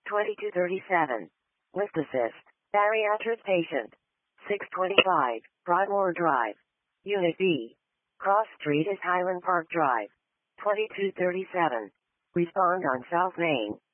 2237. Lift assist. Bariatric patient. 625. Broadmoor Drive. Unit B. Cross Street is Highland Park Drive. 2237. Respond on South Main.